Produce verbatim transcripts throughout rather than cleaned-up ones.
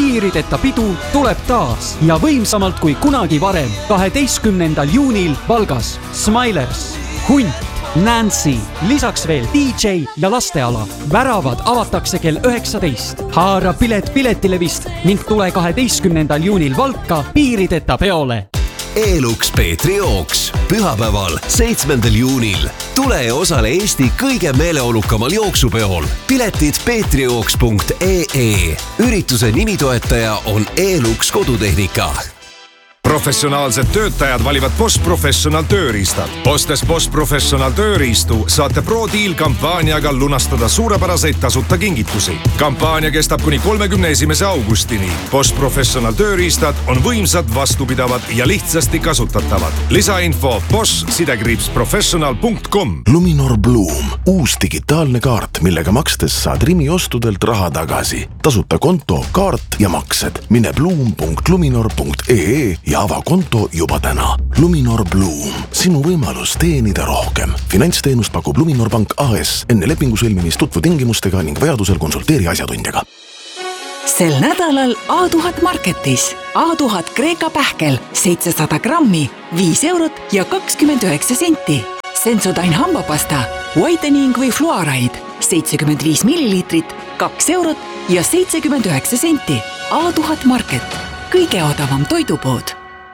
piirideta pidu tuleb taas ja võimsamalt kui kunagi varem. kaheteistkümnendal juunil Valgas Smilers, Hunt, Nancy, lisaks veel D J ja lasteala. Väravad avatakse kell üheksateist. Haara pilet piletilevist ning tule kaheteistkümnendal juunil Valka piirideta peole. Elux Peetri jooks pühapäeval, seitsmendal juunil. Tule ja osale Eesti kõige meeleolukamal jooksupeol. Piletid peetrijooks punkt ee. Ürituse nimitoetaja on Elux kodutehnika. Professionaalsed töötajad valivad Bosch Professional tööriistad. Ostes Bosch Professional tööriistu saate ProDeal kampaaniaga lunastada suurepäraseid tasuta kingitusi. Kampaania kestab kuni kolmekümne esimese augustini. Bosch Professional tööriistad on võimsad, vastupidavad ja lihtsasti kasutatavad. Lisainfo bosch sidekriips professional punkt com. Luminor Bloom, uus digitaalne kaart, millega makstes saad Rimi ostudelt raha tagasi. Tasuta konto, kaart ja maksed. Mine bloom punkt luminor punkt ee ja ava konto juba täna. Luminor Bloom, sinu võimalus teenida rohkem. Finantsteenust pakub Luminor Pank A S. Enne lepingu sõlmimist tutvu tingimustega ning vajadusel konsulteeri asjatundjaga. Sel nädalal A tuhat Marketis. A tuhat Kreeka pähkel, seitsesada grammi, viis eurot ja kakskümmend üheksa senti. Sensodyne hambapasta, whitening või fluoride, seitsekümmend viis milliliitrit, kaks eurot ja seitsekümmend üheksa senti. A tuhat Market, kõige odavam toidupood.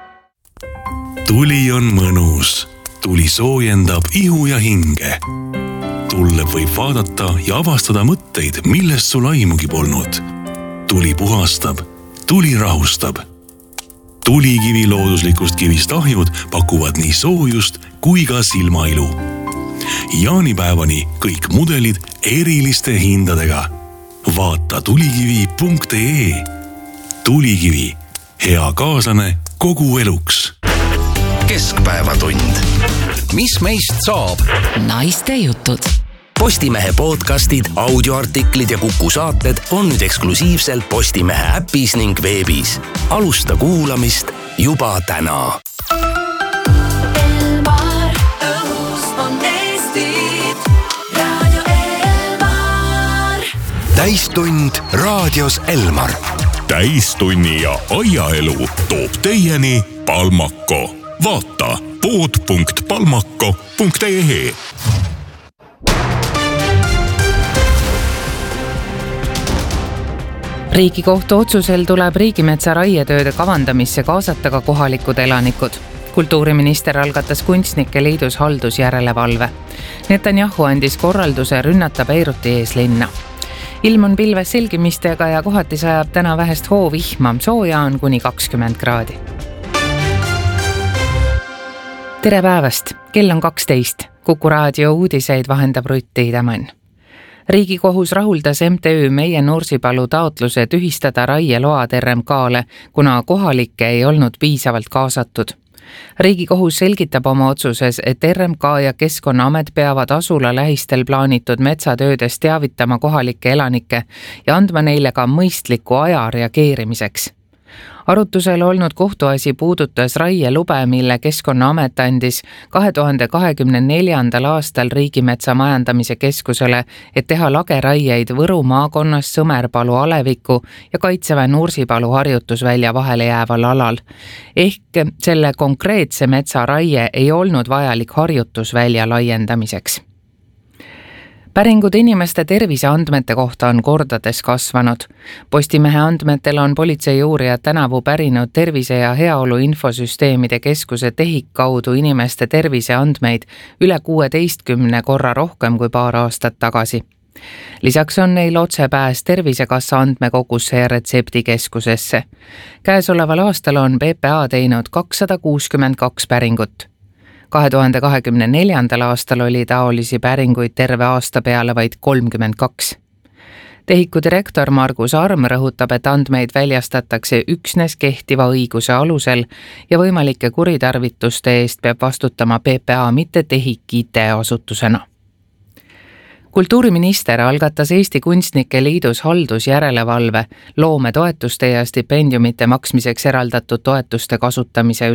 Tuli on mõnus. Tuli soojendab ihu ja hinge. Tulle võib vaadata ja avastada mõtteid, millest sul aimugi polnud. Tuli puhastab, tuli rahustab. Tulikivi looduslikust kivist ahjud pakuvad nii soojust kui ka silmailu. Jaanipäevani kõik mudelid eriliste hindadega. Vaata tulikivi punkt ee. Tulikivi, hea kaaslane kogu eluks. Keskpäevatund. Mis meist saab? Naiste jutud. Postimehe podcastid, audioartiklid ja Kuku saated on nüüd eksklusiivselt Postimehe äpis ning veebis. Alusta kuulamist juba täna. Elmar, õhus on Eestit. Raadio Elmar. Täistund raadios Elmar. Täistunni ja aiaelu toob teieni Palmako. Vaata pood punkt palmako punkt ee. Riigikohtu otsusel tuleb riigimetsa raietööde kavandamisse kaasata ka kohalikud elanikud. Kultuuriminister algatas Kunstnike Liidus haldusjärelevalve. Netanyahu andis korralduse rünnata Beiruti eeslinna. Ilm on pilves selgimistega ja kohati sajab täna vähest hoovihma. Sooja on kuni kakskümmend kraadi. Tere päevast, kell on kaksteist. Kuku raadio uudiseid vahendab Rutt Tiidemann. Riigikohus rahuldas M T Ü Meie Nursipalu taotluse tühistada raieload R M K-le, kuna kohalikke ei olnud piisavalt kaasatud. Riigikohus selgitab oma otsuses, et R M K ja Keskkonnaamet peavad asula lähistel plaanitud metsatöödest teavitama kohalikke elanikke ja andma neile ka mõistliku aja reageerimiseks. Arutusel olnud kohtuasi puudutas raielube, mille Keskkonnaamet andis kahe tuhande kahekümne neljandal aastal Riigimetsa majandamise keskusele, et teha lageraieid Võru maakonnas Sõmerpalu Aleviku ja Kaitseväe Nursipalu harjutusvälja vahele jääval alal. Ehk selle konkreetse metsaraie ei olnud vajalik harjutusvälja laiendamiseks. Päringud inimeste terviseandmete kohta on kordades kasvanud. Postimehe andmetel on politseiuurijad tänavu pärinud tervise- ja heaolu infosüsteemide keskuse tehik kaudu inimeste terviseandmeid üle kuueteistkümne korra rohkem kui paar aastat tagasi. Lisaks on neil otsepääs Tervisekassa andmekogusse ja retseptikeskusesse. Käesoleval aastal on P P A teinud kakssada kuuskümmend kaks päringut. kahe tuhande kahekümne neljandal aastal oli taolisi päringuid terve aasta peale vaid kolmkümmend kaks. Tehiku direktor Margus Arm rõhutab, et andmeid väljastatakse üksnes kehtiva õiguse alusel ja võimalike kuritarvituste eest peab vastutama P P A, mitte tehik I T-asutusena. Kultuuriminister algatas Eesti Kunstnike Liidus haldusjärelevalve loometoetuste ja stipendiumite maksmiseks eraldatud toetuste kasutamise üle.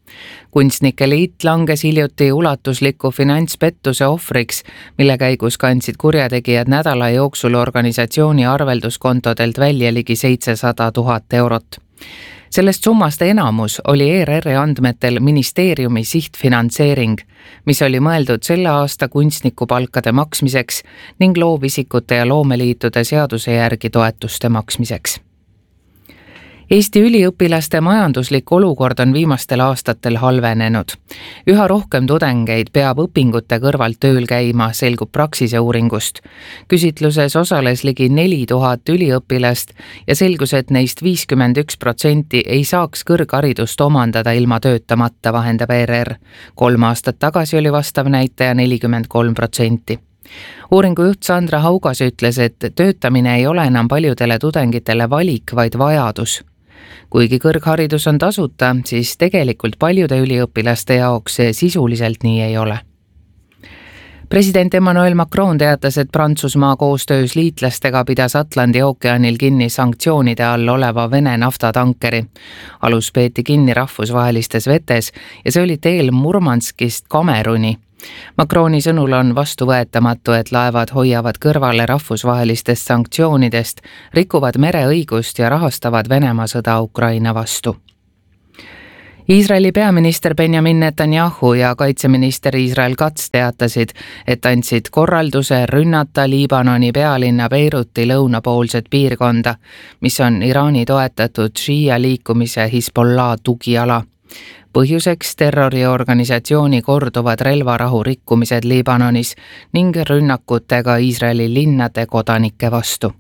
kunstnike liit langes hiljuti ulatusliku finantspettuse ohvriks, mille käigus kandsid kurjategijad nädala jooksul organisatsiooni arvelduskontodelt välja ligi seitsesada tuhat eurot. Sellest summast enamus oli E R R-i andmetel ministeeriumi sihtfinantseering, mis oli mõeldud selle aasta kunstnikupalkade maksmiseks ning loovisikute ja loomeliitude seaduse järgi toetuste maksmiseks. Eesti üliõpilaste majanduslik olukord on viimastel aastatel halvenenud. Üha rohkem tudengeid peab õpingute kõrvalt tööl käima, selgub Praxise uuringust. Küsitluses osales ligi neli tuhat üliõpilast ja selgus, et neist viiskümmend üks protsenti ei saaks kõrgharidust omandada ilma töötamata, vahendab E R R. Kolm aastat tagasi oli vastav näitaja nelikümmend kolm protsenti. Uuringu juht Sandra Haugas ütles, et töötamine ei ole enam paljudele tudengitele valik, vaid vajadus. Kuigi kõrgharidus on tasuta, siis tegelikult paljude üliõpilaste jaoks see sisuliselt nii ei ole. President Emmanuel Macron teatas, et Prantsusmaa koostöös liitlastega pidas Atlandi ookeanil kinni sanktsioonide all oleva Vene naftatankeri. Alus peeti kinni rahvusvahelistes vetes ja see oli teel Murmanskist Kameruni. Macroni sõnul on vastuvõetamatu, et laevad hoiavad kõrvale rahvusvahelistest sanktsioonidest, rikuvad mereõigust ja rahastavad Venemaa sõda Ukraina vastu. Iisraeli peaminister Benjamin Netanyahu ja kaitseminister Israel Katz teatasid, et andsid korralduse rünnata Liibanoni pealinna Beiruti lõunapoolset piirkonda, mis on Iraani toetatud Shia liikumise Hezbollah tugiala. Põhjuseks terroriorganisatsiooni korduvad relvarahu rikkumised Liibanonis ning rünnakutega Iisraeli linnade kodanike vastu.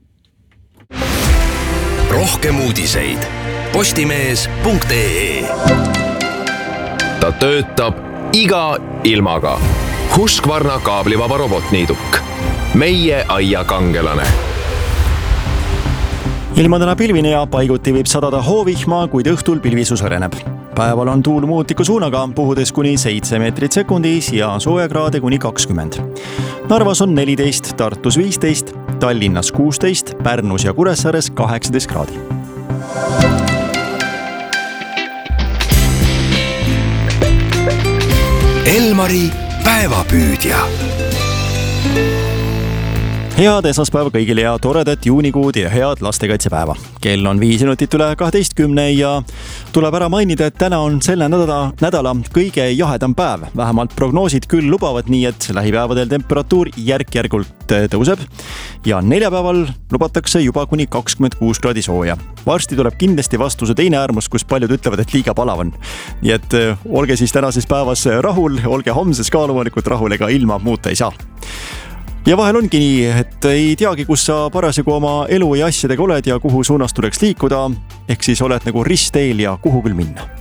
Rohkem uudiseid postimees punkt ee. Ta töötab iga ilmaga. Husqvarna kaablivaba robotniiduk. Meie aia kangelane. Ilma täna pilvine ja paiguti võib sadada hoovihma, kuid õhtul pilvisus õreneb. Päeval on tuul muutliku suunaga, puhudes kuni seitse meetrit sekundis ja soojakraade kuni kakskümmend. Narvas on neliteist, Tartus viisteist, Tallinnas kuusteist, Pärnus ja Kuressaares kaheksateist kraadi. Elmari päevapüüdja. Head esmaspäeva kõigile ja toredat juunikuud ja head lastekaitsepäeva. Kell on viis minutit üle kaheteistkümne ja tuleb ära mainida, et täna on selle nädala, nädala kõige jahedam päev. Vähemalt prognoosid küll lubavad nii, et lähipäevadel temperatuur järk-järgult tõuseb ja neljapäeval lubatakse juba kuni kakskümmend kuus kraadi sooja. Varsti tuleb kindlasti vastuse teine äärmus, kus paljud ütlevad, et liiga palav on. Nii et olge siis tänases päevas rahul, olge homses ka loomulikult rahul, ega ilma muuta ei saa. Ja vahel ongi nii, et ei teagi, kus sa parasjagu oma elu ja asjadega oled ja kuhu suunas tuleks liikuda, ehk siis oled nagu ristteel ja kuhu küll minna.